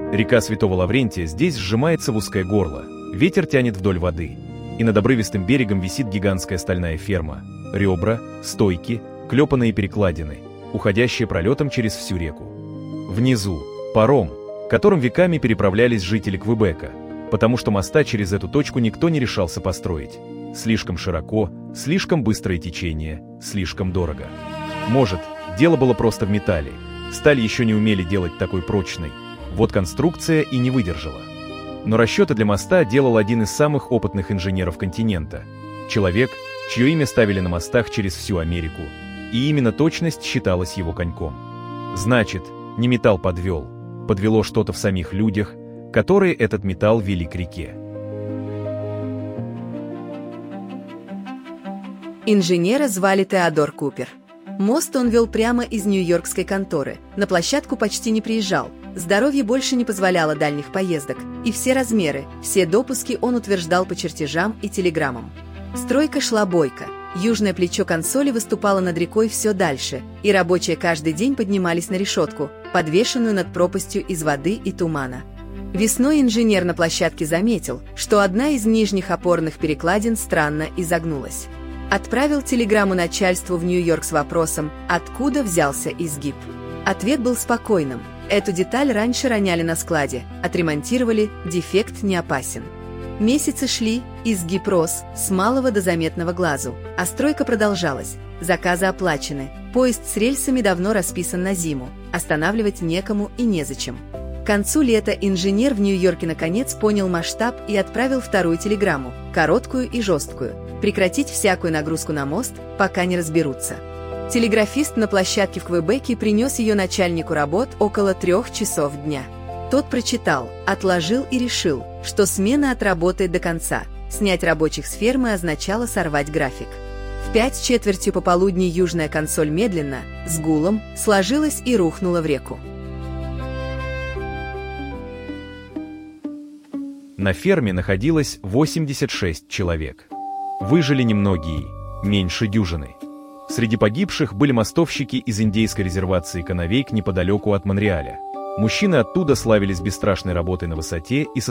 Река Святого Лаврентия здесь сжимается в узкое горло, ветер тянет вдоль воды, и над обрывистым берегом висит гигантская стальная ферма, ребра, стойки, клепанные перекладины, уходящие пролетом через всю реку. Внизу – паром, которым веками переправлялись жители Квебека, потому что моста через эту точку никто не решался построить. Слишком широко, слишком быстрое течение, слишком дорого. Может, дело было просто в металле, сталь еще не умели делать такой прочной, вот конструкция и не выдержала. Но расчеты для моста делал один из самых опытных инженеров континента. Человек, чье имя ставили на мостах через всю Америку, и именно точность считалась его коньком. Значит, не металл подвел, подвело что-то в самих людях, которые этот металл вели к реке. Инженера звали Теодор Купер. Мост он вел прямо из нью-йоркской конторы. На площадку почти не приезжал. Здоровье больше не позволяло дальних поездок. И все размеры, все допуски он утверждал по чертежам и телеграммам. Стройка шла бойко. Южное плечо консоли выступало над рекой все дальше, и рабочие каждый день поднимались на решетку, подвешенную над пропастью из воды и тумана. Весной инженер на площадке заметил, что одна из нижних опорных перекладин странно изогнулась. Отправил телеграмму начальству в Нью-Йорк с вопросом, откуда взялся изгиб. Ответ был спокойным. Эту деталь раньше роняли на складе, отремонтировали, дефект не опасен. Месяцы шли, изгиб рос, с малого до заметного глазу, а стройка продолжалась. Заказы оплачены, поезд с рельсами давно расписан на зиму, останавливать некому и незачем. К концу лета инженер в Нью-Йорке наконец понял масштаб и отправил вторую телеграмму, короткую и жесткую, прекратить всякую нагрузку на мост, пока не разберутся. Телеграфист на площадке в Квебеке принес ее начальнику работ около 3 часов дня. Тот прочитал, отложил и решил, что смена отработает до конца. Снять рабочих с фермы означало сорвать график. В 5:15 пополудни южная консоль медленно, с гулом, сложилась и рухнула в реку. На ферме находилось 86 человек. Выжили немногие, меньше дюжины. Среди погибших были мостовщики из индейской резервации Канавейк неподалеку от Монреаля. Мужчины оттуда славились бесстрашной работой на высоте и